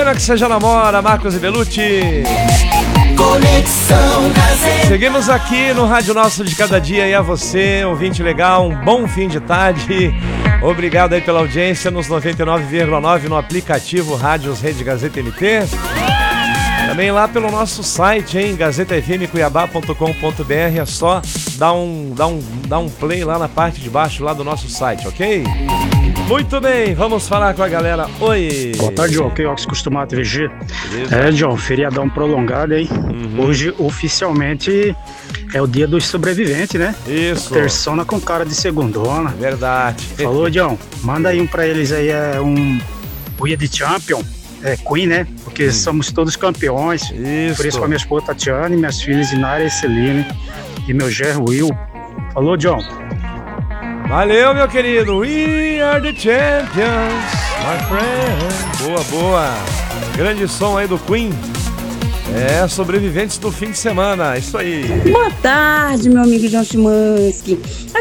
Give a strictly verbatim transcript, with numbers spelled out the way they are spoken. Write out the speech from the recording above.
Pena que você já namora, Marcos e Belucci. Conexão Gazeta. Seguimos aqui no Rádio Nosso de Cada Dia e a você, ouvinte legal, um bom fim de tarde. Obrigado aí pela audiência nos noventa e nove vírgula nove no aplicativo Rádios Rede Gazeta M T. Também lá pelo nosso site, hein, gazeta f m cuiabá ponto com ponto b r. É só dar um, dar, um, dar um play lá na parte de baixo lá do nosso site, ok? Muito bem, vamos falar com a galera. Oi! Boa tarde, João. Que se costuma T V G. Beleza. É, João, feriadão prolongado, hein? Uhum. Hoje, oficialmente, é o dia dos sobreviventes, né? Isso. Persona com cara de segundona. Verdade. Falou, João. Manda aí um pra eles aí, é um We Are The Champion. É Queen, né? Porque hum. somos todos campeões. Isso. Por isso com a minha esposa Tatiane, minhas filhas Inara e Celine e meu gerro Will. Falou, John. Valeu, meu querido. We are the champions, my friend. Boa, boa. Grande som aí do Queen. É, sobreviventes do fim de semana. Isso aí. Boa tarde, meu amigo João Chimansky.